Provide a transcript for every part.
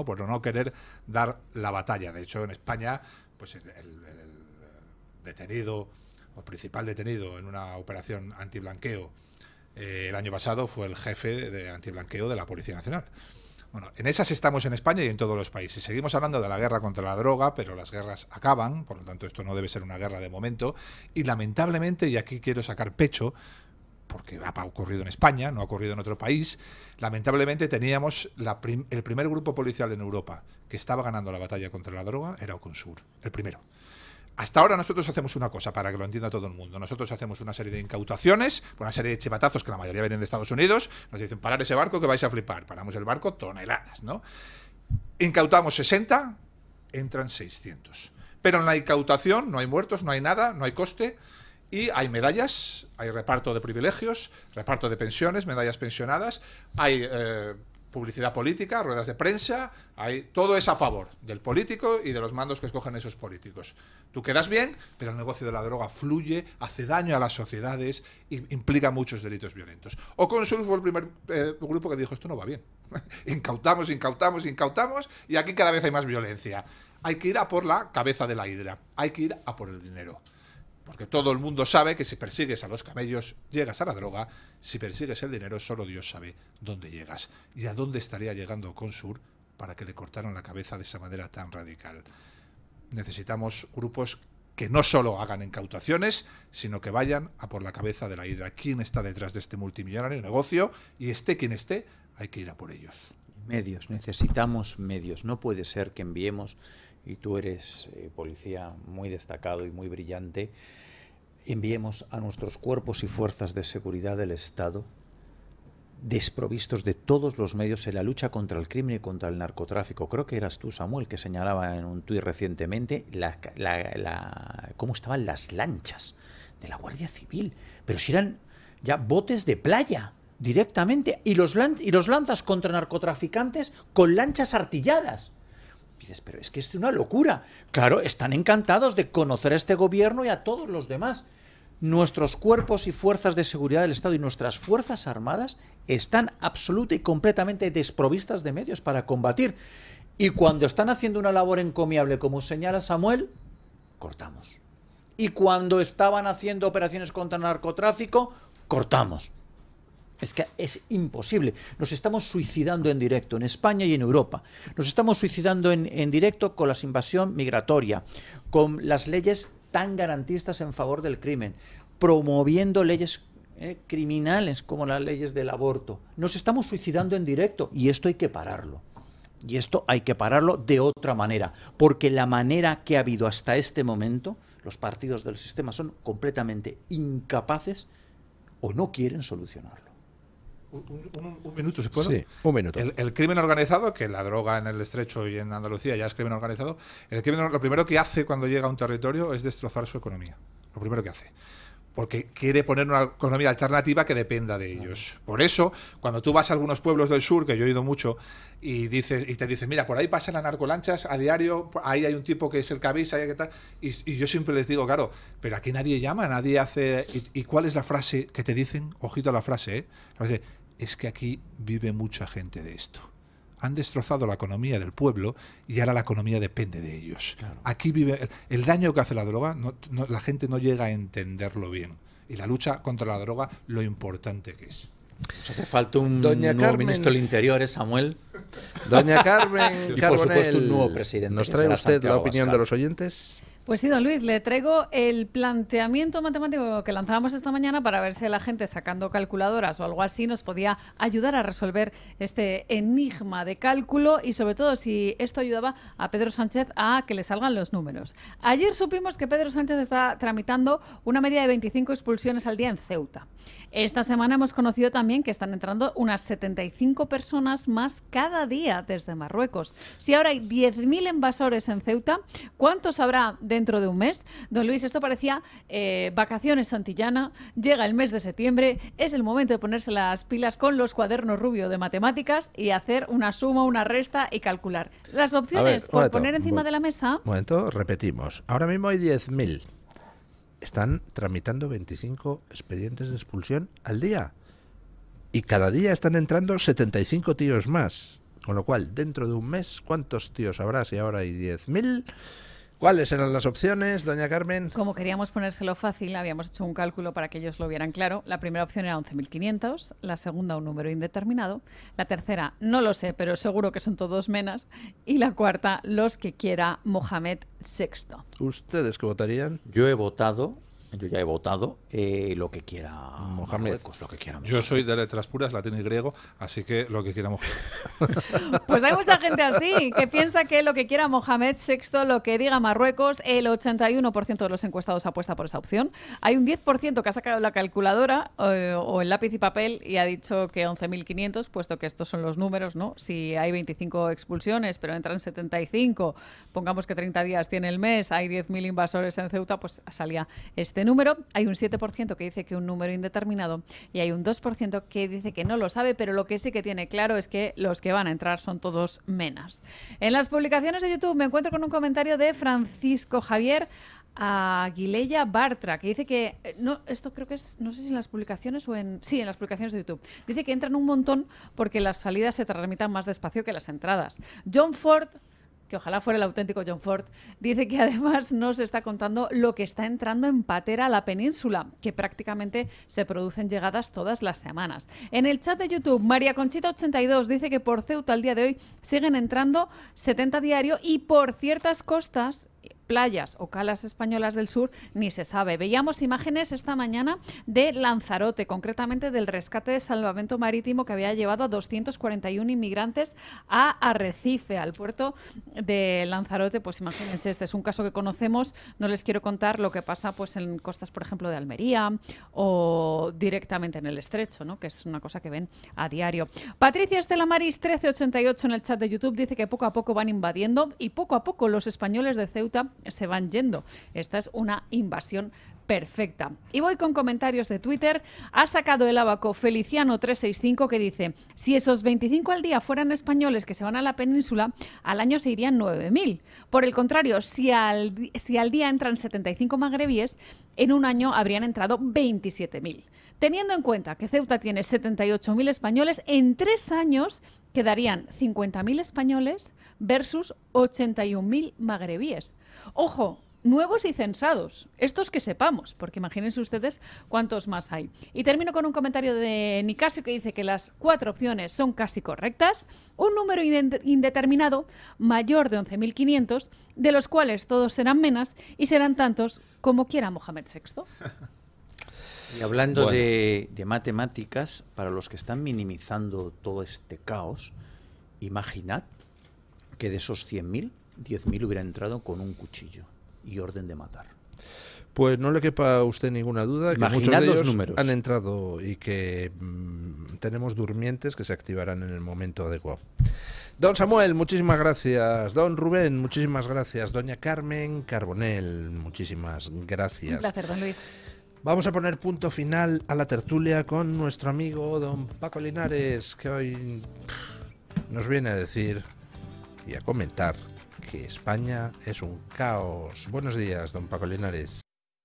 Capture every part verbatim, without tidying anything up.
¿no? Por no querer dar la batalla. De hecho, en España, pues el, el, el detenido o principal detenido en una operación antiblanqueo eh, el año pasado fue el jefe de antiblanqueo de la Policía Nacional. Bueno, en esas estamos en España y en todos los países. Seguimos hablando de la guerra contra la droga, pero las guerras acaban, por lo tanto esto no debe ser una guerra de momento, y lamentablemente, y aquí quiero sacar pecho, porque ha ocurrido en España, no ha ocurrido en otro país, lamentablemente teníamos la prim el primer grupo policial en Europa que estaba ganando la batalla contra la droga, era Oconsur, el primero. Hasta ahora nosotros hacemos una cosa, para que lo entienda todo el mundo. Nosotros hacemos una serie de incautaciones, una serie de chivatazos que la mayoría vienen de Estados Unidos. Nos dicen, parar ese barco que vais a flipar. Paramos el barco, toneladas, ¿no? Incautamos sesenta, entran seiscientos. Pero en la incautación no hay muertos, no hay nada, no hay coste. Y hay medallas, hay reparto de privilegios, reparto de pensiones, medallas pensionadas, hay eh, publicidad política, ruedas de prensa, hay, todo es a favor del político y de los mandos que escogen esos políticos. Tú quedas bien, pero el negocio de la droga fluye, hace daño a las sociedades e implica muchos delitos violentos. Oconsur fue el primer eh, grupo que dijo, esto no va bien. Incautamos, incautamos, incautamos y aquí cada vez hay más violencia. Hay que ir a por la cabeza de la hidra, hay que ir a por el dinero. Porque todo el mundo sabe que si persigues a los camellos, llegas a la droga. Si persigues el dinero, solo Dios sabe dónde llegas. Y a dónde estaría llegando Oconsur para que le cortaran la cabeza de esa manera tan radical. Necesitamos grupos que no solo hagan incautaciones, sino que vayan a por la cabeza de la hidra. ¿Quién está detrás de este multimillonario negocio? Y esté quien esté, hay que ir a por ellos. Medios, necesitamos medios. No puede ser que enviemos, y tú eres eh, policía muy destacado y muy brillante, enviemos a nuestros cuerpos y fuerzas de seguridad del Estado desprovistos de todos los medios en la lucha contra el crimen y contra el narcotráfico. Creo que eras tú, Samuel, que señalaba en un tuit recientemente la, la, la, cómo estaban las lanchas de la Guardia Civil. Pero si eran ya botes de playa directamente, y los, lan y los lanzas contra narcotraficantes con lanchas artilladas. Dices, pero es que es una locura. Claro, están encantados de conocer a este gobierno y a todos los demás. Nuestros cuerpos y fuerzas de seguridad del Estado y nuestras fuerzas armadas están absoluta y completamente desprovistas de medios para combatir. Y cuando están haciendo una labor encomiable, como señala Samuel, cortamos. Y cuando estaban haciendo operaciones contra el narcotráfico, cortamos. Es que es imposible. Nos estamos suicidando en directo en España y en Europa. Nos estamos suicidando en, en directo con la invasión migratoria, con las leyes tan garantistas en favor del crimen, promoviendo leyes eh, criminales como las leyes del aborto. Nos estamos suicidando en directo y esto hay que pararlo. Y esto hay que pararlo de otra manera, porque la manera que ha habido hasta este momento, los partidos del sistema son completamente incapaces o no quieren solucionarlo. Un, un, un minuto, ¿se puede? Sí, un minuto. El, el crimen organizado, que la droga en el Estrecho y en Andalucía ya es crimen organizado, el crimen, lo primero que hace cuando llega a un territorio es destrozar su economía. Lo primero que hace. Porque quiere poner una economía alternativa que dependa de ellos. Por eso, cuando tú vas a algunos pueblos del sur, que yo he ido mucho, y dices y te dicen, mira, por ahí pasan las narcolanchas a diario, ahí hay un tipo que es el cabeza, hay que tal, y, y yo siempre les digo, claro, pero aquí nadie llama, nadie hace... ¿Y, y cuál es la frase que te dicen? Ojito a la frase, ¿eh? La frase, es que aquí vive mucha gente de esto. Han destrozado la economía del pueblo y ahora la economía depende de ellos. Claro. Aquí vive el, el daño que hace la droga, no, no, la gente no llega a entenderlo bien. Y la lucha contra la droga, lo importante que es. O sea, te falta un Doña nuevo Carmen, ministro del Interior, ¿eh, Samuel? Doña Carmen y Carbonell, por supuesto un nuevo presidente. ¿Nos trae usted Santiago la opinión Abascal de los oyentes? Pues sí, don Luis, le traigo el planteamiento matemático que lanzábamos esta mañana para ver si la gente sacando calculadoras o algo así nos podía ayudar a resolver este enigma de cálculo y sobre todo si esto ayudaba a Pedro Sánchez a que le salgan los números. Ayer supimos que Pedro Sánchez está tramitando una media de veinticinco expulsiones al día en Ceuta. Esta semana hemos conocido también que están entrando unas setenta y cinco personas más cada día desde Marruecos. Si ahora hay diez mil invasores en Ceuta, ¿cuántos habrá dentro de un mes? Don Luis, esto parecía eh, vacaciones Santillana, llega el mes de septiembre, es el momento de ponerse las pilas con los cuadernos rubio de matemáticas y hacer una suma, una resta y calcular. Las opciones, ver, por momento, poner encima de la mesa... Un momento, repetimos. Ahora mismo hay diez mil. Están tramitando veinticinco expedientes de expulsión al día. Y cada día están entrando setenta y cinco tíos más. Con lo cual, dentro de un mes, ¿cuántos tíos habrá si ahora hay diez mil? ¿Cuáles eran las opciones, doña Carmen? Como queríamos ponérselo fácil, habíamos hecho un cálculo para que ellos lo vieran claro. La primera opción era once mil quinientos, la segunda un número indeterminado, la tercera no lo sé, pero seguro que son todos menas, y la cuarta los que quiera Mohamed sexto. ¿Ustedes qué votarían? Yo he votado, yo ya he votado eh, lo que quiera Mohamed. Marruecos, lo que quiera Yo soy de letras puras, latín y griego, así que lo que quiera Mohamed. Pues hay mucha gente así, que piensa que lo que quiera Mohamed sexto, lo que diga Marruecos, el ochenta y uno por ciento de los encuestados apuesta por esa opción. Hay un diez por ciento que ha sacado la calculadora eh, o el lápiz y papel y ha dicho que once mil quinientos, puesto que estos son los números, ¿no? Si hay veinticinco expulsiones, pero entran setenta y cinco, pongamos que treinta días tiene el mes, hay diez mil invasores en Ceuta, pues salía este número. Hay un siete por ciento que dice que un número indeterminado y hay un dos por ciento que dice que no lo sabe, pero lo que sí que tiene claro es que los que van a entrar son todos menas. En las publicaciones de YouTube me encuentro con un comentario de Francisco Javier Aguilella Bartra, que dice que, no, esto creo que es, no sé si en las publicaciones o en, sí, en las publicaciones de YouTube, dice que entran un montón porque las salidas se tramitan más despacio que las entradas. John Ford, que ojalá fuera el auténtico John Ford, dice que además nos está contando lo que está entrando en patera a la península, que prácticamente se producen llegadas todas las semanas. En el chat de YouTube, María Conchita ochenta y dos dice que por Ceuta al día de hoy siguen entrando setenta diario y por ciertas costas, playas o calas españolas del sur, ni se sabe. Veíamos imágenes esta mañana de Lanzarote, concretamente del rescate de salvamento marítimo que había llevado a doscientos cuarenta y uno inmigrantes a Arrecife, al puerto de Lanzarote. Pues imagínense, este es un caso que conocemos. No les quiero contar lo que pasa pues en costas, por ejemplo, de Almería o directamente en el estrecho, ¿no? Que es una cosa que ven a diario. Patricia Estela Maris trece ochenta y ocho en el chat de YouTube dice que poco a poco van invadiendo y poco a poco los españoles de Ceuta se van yendo. Esta es una invasión perfecta. Y voy con comentarios de Twitter. Ha sacado el abaco Feliciano trescientos sesenta y cinco que dice: si esos veinticinco al día fueran españoles que se van a la península, al año se irían nueve mil. Por el contrario, si al, si al día entran setenta y cinco magrebíes, en un año habrían entrado veintisiete mil. Teniendo en cuenta que Ceuta tiene setenta y ocho mil españoles, en tres años quedarían cincuenta mil españoles versus ochenta y un mil magrebíes. Ojo, nuevos y censados, estos que sepamos, porque imagínense ustedes cuántos más hay. Y termino con un comentario de Nicasio que dice que las cuatro opciones son casi correctas, un número indeterminado mayor de once mil quinientos, de los cuales todos serán menas y serán tantos como quiera Mohamed sexto. Y hablando Bueno. de, de matemáticas, para los que están minimizando todo este caos, imaginad que de esos cien mil, diez mil hubieran entrado con un cuchillo y orden de matar. Pues no le quepa a usted ninguna duda que Imaginad muchos de los ellos números. han entrado y que mm, tenemos durmientes que se activarán en el momento adecuado. Don Samuel, muchísimas gracias. Don Rubén, muchísimas gracias. Doña Carmen Carbonell, muchísimas gracias. Un placer, don Luis. Vamos a poner punto final a la tertulia con nuestro amigo don Paco Linares, que hoy pff, nos viene a decir y a comentar que España es un caos. Buenos días, don Paco Linares.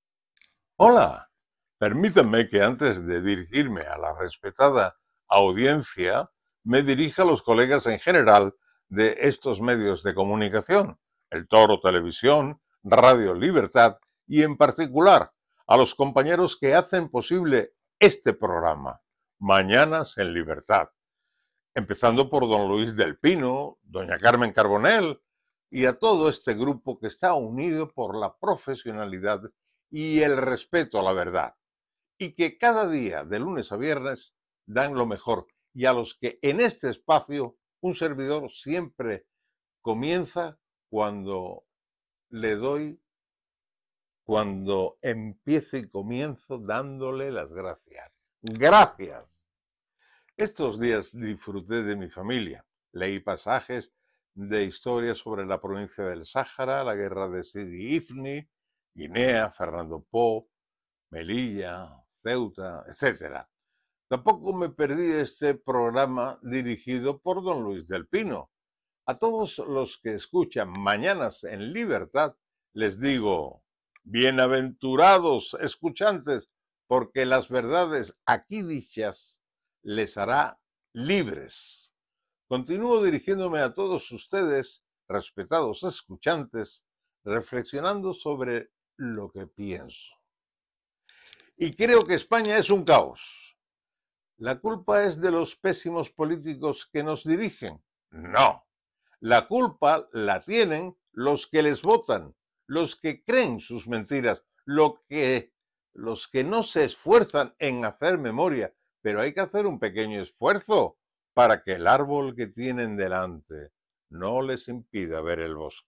Hola, permítanme que antes de dirigirme a la respetada audiencia, me dirija a los colegas en general de estos medios de comunicación, El Toro Televisión, Radio Libertad y en particular a los compañeros que hacen posible este programa, Mañanas en Libertad, empezando por don Luis del Pino, doña Carmen Carbonell y a todo este grupo que está unido por la profesionalidad y el respeto a la verdad, y que cada día, de lunes a viernes, dan lo mejor, y a los que en este espacio un servidor siempre comienza cuando le doy Cuando empiezo y comienzo dándole las gracias. Gracias. Estos días disfruté de mi familia. Leí pasajes de historias sobre la provincia del Sáhara, la guerra de Sidi Ifni, Guinea, Fernando Po, Melilla, Ceuta, etcétera. Tampoco me perdí este programa dirigido por don Luis del Pino. A todos los que escuchan Mañanas en Libertad, les digo: bienaventurados escuchantes, porque las verdades aquí dichas les hará libres. Continúo dirigiéndome a todos ustedes, respetados escuchantes, reflexionando sobre lo que pienso. Y creo que España es un caos. ¿La culpa es de los pésimos políticos que nos dirigen? No. La culpa la tienen los que les votan, los que creen sus mentiras, lo que, los que no se esfuerzan en hacer memoria, pero hay que hacer un pequeño esfuerzo para que el árbol que tienen delante no les impida ver el bosque.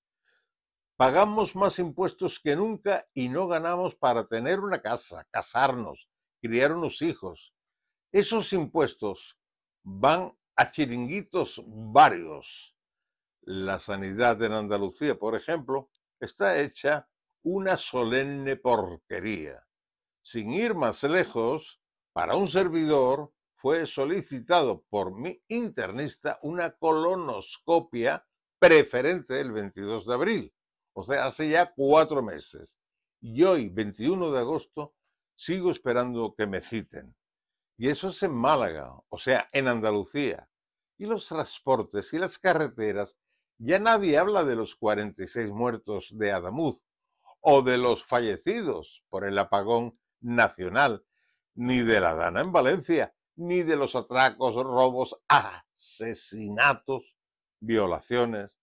Pagamos más impuestos que nunca y no ganamos para tener una casa, casarnos, criar unos hijos. Esos impuestos van a chiringuitos varios. La sanidad en Andalucía, por ejemplo, está hecha una solemne porquería. Sin ir más lejos, para un servidor fue solicitado por mi internista una colonoscopia preferente el veintidós de abril, o sea, hace ya cuatro meses. Y hoy, veintiuno de agosto, sigo esperando que me citen. Y eso es en Málaga, o sea, en Andalucía. Y los transportes y las carreteras, ya nadie habla de los cuarenta y seis muertos de Adamuz o de los fallecidos por el apagón nacional, ni de la Dana en Valencia, ni de los atracos, robos, asesinatos, violaciones.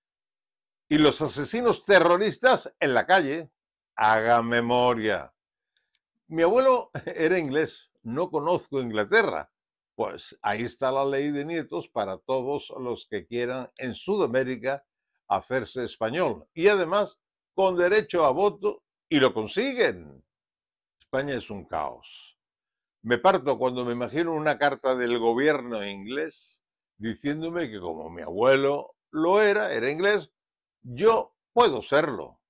Y los asesinos terroristas en la calle, haga memoria. Mi abuelo era inglés, no conozco Inglaterra. Pues ahí está la ley de nietos para todos los que quieran en Sudamérica hacerse español. Y además con derecho a voto, y lo consiguen. España es un caos. Me parto cuando me imagino una carta del gobierno inglés diciéndome que como mi abuelo lo era, era inglés, yo puedo serlo.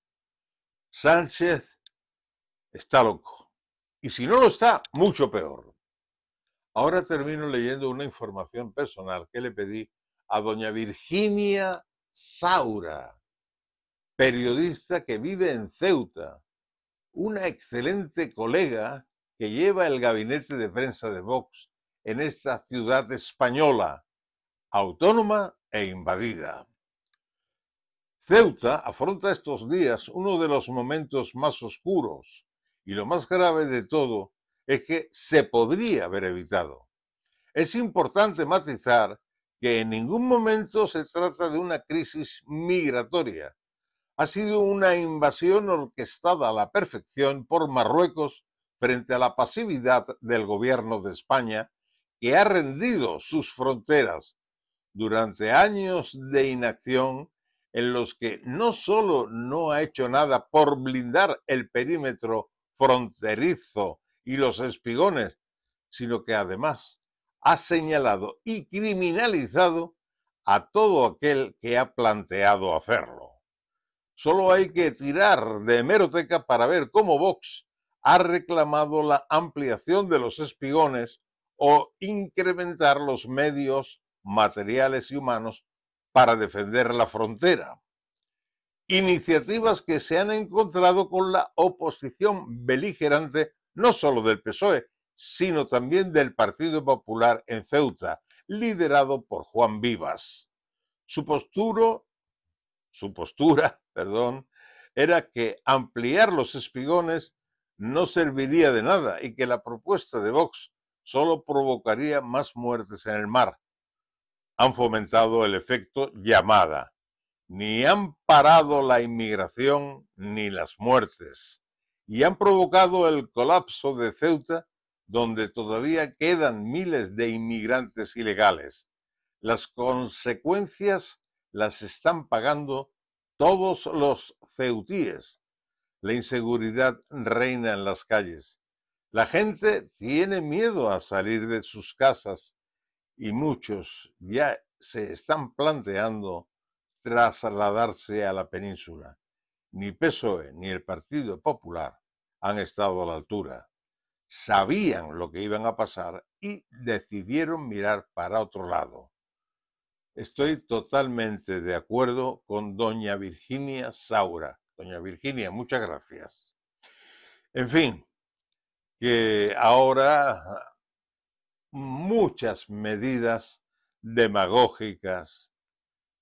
Sánchez está loco. Y si no lo está, mucho peor. Ahora termino leyendo una información personal que le pedí a doña Virginia Saura, periodista que vive en Ceuta, una excelente colega que lleva el gabinete de prensa de Vox en esta ciudad española, autónoma e invadida. Ceuta afronta estos días uno de los momentos más oscuros y lo más grave de todo es que se podría haber evitado. Es importante matizar que en ningún momento se trata de una crisis migratoria. Ha sido una invasión orquestada a la perfección por Marruecos frente a la pasividad del gobierno de España, que ha rendido sus fronteras durante años de inacción en los que no solo no ha hecho nada por blindar el perímetro fronterizo y los espigones, sino que además ha señalado y criminalizado a todo aquel que ha planteado hacerlo. Solo hay que tirar de hemeroteca para ver cómo Vox ha reclamado la ampliación de los espigones o incrementar los medios materiales y humanos para defender la frontera. Iniciativas que se han encontrado con la oposición beligerante no solo del P S O E, sino también del Partido Popular en Ceuta, liderado por Juan Vivas. Su postura, su postura, perdón, era que ampliar los espigones no serviría de nada y que la propuesta de Vox solo provocaría más muertes en el mar. Han fomentado el efecto llamada. Ni han parado la inmigración ni las muertes. Y han provocado el colapso de Ceuta, donde todavía quedan miles de inmigrantes ilegales. Las consecuencias las están pagando todos los ceutíes. La inseguridad reina en las calles. La gente tiene miedo a salir de sus casas y muchos ya se están planteando trasladarse a la península. Ni P S O E ni el Partido Popular han estado a la altura. Sabían lo que iban a pasar y decidieron mirar para otro lado. Estoy totalmente de acuerdo con doña Virginia Saura. Doña Virginia, muchas gracias. En fin, que ahora muchas medidas demagógicas